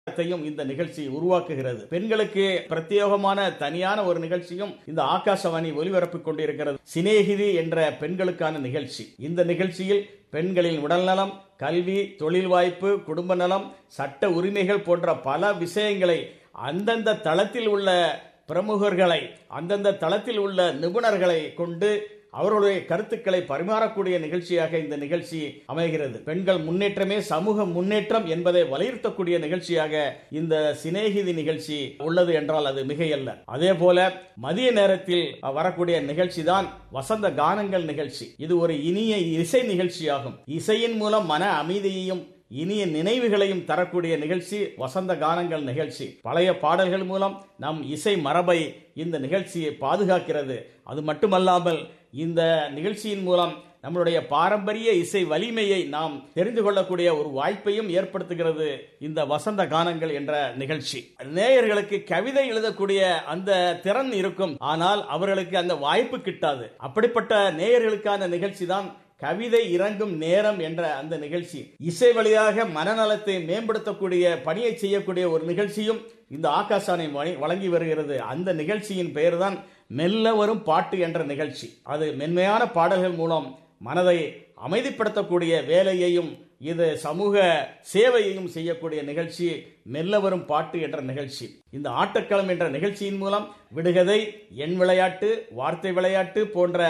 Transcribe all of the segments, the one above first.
இந்த நிகழ்ச்சி உருவாக்குகிறது. பெண்களுக்கு பிரத்யேகமான தனியான ஒரு நிகழ்ச்சியும் இந்த ஆகாசவாணி ஒலிபரப்பிக் கொண்டிருக்கிறது. சிநேகிதி என்ற பெண்களுக்கான நிகழ்ச்சி. இந்த நிகழ்ச்சியில் பெண்களின் உடல்நலம், கல்வி, தொழில் வாய்ப்பு, குடும்ப நலம், சட்ட உரிமைகள் போன்ற பல விஷயங்களை அந்தந்த தளத்தில் உள்ள பிரமுகர்களை, அந்தந்த தளத்தில் உள்ள நிபுணர்களை கொண்டு அவர்களுடைய கருத்துக்களை பரிமாறக்கூடிய நிகழ்ச்சியாக இந்த நிகழ்ச்சி அமைகிறது. பெண்கள் முன்னேற்றமே சமூக முன்னேற்றம் என்பதை வலியுறுத்தக்கூடிய நிகழ்ச்சியாக இந்த சிநேகிதி நிகழ்ச்சி உள்ளது என்றால் அது மிகையல்ல. அதே போல மதிய நேரத்தில் வரக்கூடிய நிகழ்ச்சி தான் வசந்த கானங்கள் நிகழ்ச்சி. இது ஒரு இனிய இசை நிகழ்ச்சியாகும். இசையின் மூலம் மன அமைதியையும் இனிய நினைவுகளையும் தரக்கூடிய நிகழ்ச்சி வசந்த கானங்கள் நிகழ்ச்சி. பழைய பாடல்கள் மூலம் நம் இசை மரபை இந்த நிகழ்ச்சியை பாதுகாக்கிறது. அது மட்டுமல்லாமல் இந்த நிகழ்ச்சியின் மூலம் நம்மளுடைய பாரம்பரிய இசை வலிமையை நாம் தெரிந்து கொள்ளக்கூடிய ஒரு வாய்ப்பையும் ஏற்படுத்துகிறது இந்த வசந்த கானங்கள் என்ற நிகழ்ச்சி. நேயர்களுக்கு கவிதை எழுதக்கூடிய அந்த திறன் இருக்கும், ஆனால் அவர்களுக்கு அந்த வாய்ப்பு கிட்டாது. அப்படிப்பட்ட நேயர்களுக்கான நிகழ்ச்சி தான் கவிதை இறங்கும் நேரம் என்ற அந்த நிகழ்ச்சி. இசை வழியாக மனநலத்தை மேம்படுத்தக்கூடிய பணியை செய்யக்கூடிய ஒரு நிகழ்ச்சியும் இந்த ஆகாசவாணி வழங்கி வருகிறது. அந்த நிகழ்ச்சியின் பெயர் தான் மெல்ல வரும் பாட்டு என்ற நிகழ்ச்சி. அது மென்மையான பாடல்கள் மூலம் மனதை அமைதிப்படுத்தக்கூடிய வேலையையும் இது சமூக சேவையையும் செய்யக்கூடிய நிகழ்ச்சி மெல்ல வரும் பாட்டு என்ற நிகழ்ச்சி. இந்த ஆட்டக்களம் என்ற நிகழ்ச்சியின் மூலம் விடுகதை, எண் விளையாட்டு, வார்த்தை விளையாட்டு போன்ற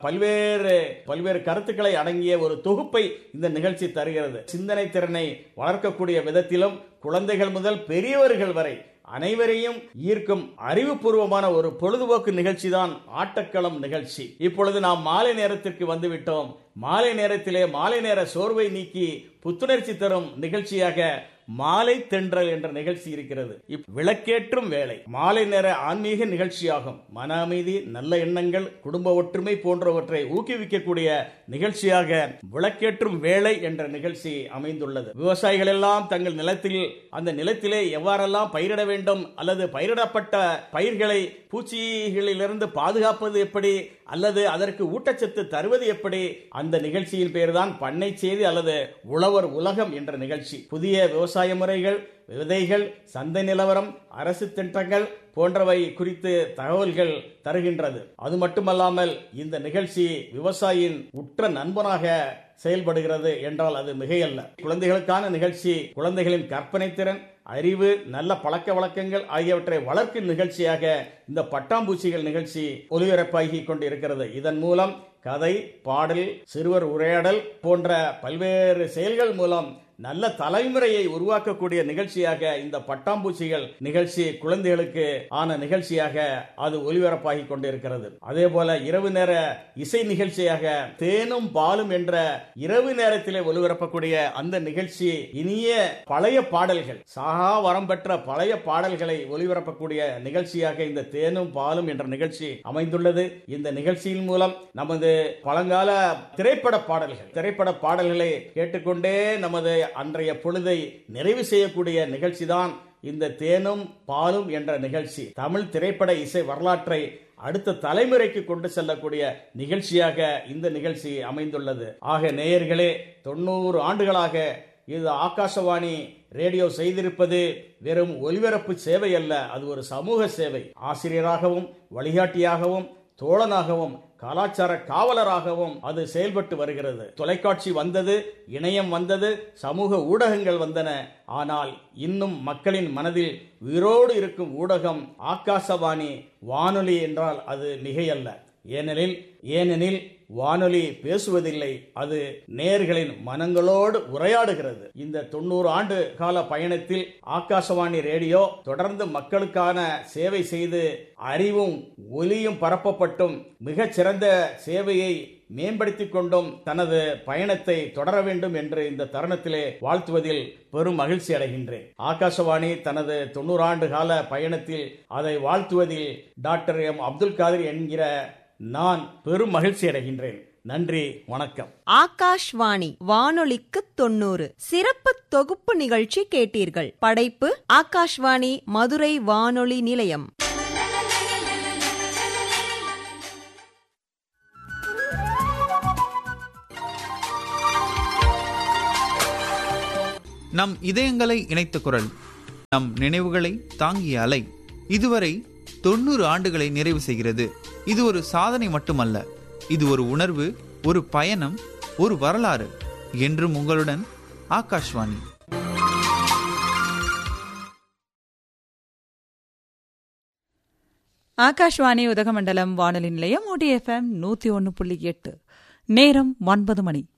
பல்வேறு கருத்துக்களை அடங்கிய ஒரு தொகுப்பை இந்த நிகழ்ச்சி தருகிறது. சிந்தனை திறனை வளர்க்கக்கூடிய விதத்திலும் குழந்தைகள் முதல் பெரியவர்கள் வரை அனைவரையும் ஈர்க்கும் அறிவுபூர்வமான ஒரு பொழுதுபோக்கு நிகழ்ச்சி தான் ஆட்டக்களம் நிகழ்ச்சி. இப்பொழுது நாம் மாலை நேரத்திற்கு வந்துவிட்டோம். மாலை நேரத்திலே மாலை நேர சோர்வை நீக்கி புத்துணர்ச்சி தரும் நிகழ்ச்சியாக மாலை தென்றல் என்ற நிகழ்ச்சி இருக்கிறது. விளக்கேற்றும் வேலை மாலை நேர ஆன்மீக நிகழ்ச்சியாகும். மன அமைதி, நல்ல எண்ணங்கள், குடும்ப ஒற்றுமை போன்றவற்றை ஊக்குவிக்கக்கூடிய நிகழ்ச்சியாக விளக்கேற்றும் வேலை என்ற நிகழ்ச்சி அமைந்துள்ளது. விவசாயிகள் எல்லாம் தங்கள் அந்த நிலத்திலே எவ்வாறெல்லாம் பயிரிட வேண்டும் அல்லது பயிரிடப்பட்ட பயிர்களை பூச்சிகளிலிருந்து பாதுகாப்பது எப்படி அல்லது அதற்கு ஊட்டச்சத்து தருவது எப்படி, அந்த நிகழ்ச்சியின் பெயர் தான் பண்ணை செய்தி அல்லது உழவர் உலகம் என்ற நிகழ்ச்சி. புதிய விவசாய முறைகள், விதைகள், சந்தை நிலவரம், அரசு திட்டங்கள் போன்றவை குறித்து தகவல்கள் தருகின்றது. அது மட்டுமல்லாமல் இந்த நிகழ்ச்சி விவசாயியின் உற்ற நண்பனாக செயல்படுகிறது என்றால் அது மிகையல்ல. குழந்தைகளுக்கான நிகழ்ச்சி குழந்தைகளின் கற்பனை திறன், அறிவு, நல்ல பழக்க வழக்கங்கள் ஆகியவற்றை வளர்க்கும் நிகழ்ச்சியாக இந்த பட்டாம்பூச்சிகள் நிகழ்ச்சி ஒலிபரப்பாகி கொண்டிருக்கிறது. இதன் மூலம் கதை, பாடல், சிறுவர் உரையாடல் போன்ற பல்வேறு செயல்கள் மூலம் நல்ல தலைமுறையை உருவாக்கக்கூடிய நிகழ்ச்சியாக இந்த பட்டாம்பூச்சிகள் நிகழ்ச்சி குழந்தைகளுக்கு ஆன நிகழ்ச்சியாக அது ஒலிபரப்பாகி கொண்டிருக்கிறது. அதே போல இரவு நேர இசை நிகழ்ச்சியாக தேனும் பாலும் என்ற இரவு நேரத்திலே ஒலிபரப்பக்கூடிய அந்த நிகழ்ச்சி இனிய பழைய பாடல்கள், சாகா வரம் பெற்ற பழைய பாடல்களை ஒலிபரப்பக்கூடிய நிகழ்ச்சியாக இந்த தேனும் பாலும் என்ற நிகழ்ச்சி அமைந்துள்ளது. இந்த நிகழ்ச்சியின் மூலம் நமது பழங்கால திரைப்பட பாடல்களை கேட்டுக்கொண்டே நமது அன்றைய பொழுதை நிறைவு செய்யக்கூடிய நிகழ்ச்சி தான் இந்த தேனும் பாலும் என்ற நிகழ்ச்சி. தமிழ் திரைப்பட இசை வரலாற்றை அடுத்த தலைமுறைக்கு கொண்டு செல்லக்கூடிய நிகழ்ச்சியாக இந்த நிகழ்ச்சி அமைந்துள்ளது. ஆக நேயர்களே, 90 ஆண்டுகளாக இது ஆகாசவாணி ரேடியோ செய்திருப்பது வெறும் ஒலிபரப்பு சேவை அல்ல, அது ஒரு சமூக சேவை. ஆசிரியராகவும் வழிகாட்டியாகவும் தோழனாகவும் கலாச்சார காவலராகவும் அது செயல்பட்டு வருகிறது. தொலைக்காட்சி வந்தது, இணையம் வந்தது, சமூக ஊடகங்கள் வந்தன. ஆனால் இன்னும் மக்களின் மனதில் உயிரோடு இருக்கும் ஊடகம் ஆகாசவாணி வானொலி என்றால் அது மிகையல்ல. ஏனெனில் வானொலி பேசுவதில்லை, அது நேயர்களின் மனங்களோடு உரையாடுகிறது. இந்த 90 ஆண்டு கால பயணத்தில் ஆகாசவாணி ரேடியோ தொடர்ந்து மக்களுக்கான சேவை செய்து அறிவும் ஒலியும் பரப்பப்பட்டும் மிகச்சிறந்த சேவையை மேம்படுத்திக் கொண்டும் தனது பயணத்தை தொடர வேண்டும் என்று இந்த தருணத்திலே வாழ்த்துவதில் பெரும் மகிழ்ச்சி அடைகின்றேன். ஆகாசவாணி தனது 90 ஆண்டு கால பயணத்தில் அதை வாழ்த்துவதில் டாக்டர் எம் அப்துல் காதிர் என்கிற நான் பெரும் மகிழ்ச்சி அடைகின்றேன். நன்றி, வணக்கம். ஆகாஷ்வாணி வானொலிக்கு 90 சிறப்பு தொகுப்பு நிகழ்ச்சி கேட்டீர்கள். படைப்பு ஆகாஷ்வாணி மதுரை வானொலி நிலையம். நம் இதயங்களை இணைத்த குரல் நம் நினைவுகளை தாங்கிய அலை இதுவரை 90 ஆண்டுகளை நிறைவு செய்கிறது. இது ஒரு சாதனை மட்டுமல்ல, இது ஒரு உணர்வு, ஒரு பயணம், ஒரு வரலாறு. என்றும் உங்களுடன் ஆகாஷ்வாணி. ஆகாஷ்வாணி உதகமண்டலம் வானொலி நிலையம் ODFM 101.8. நேரம் 9 மணி.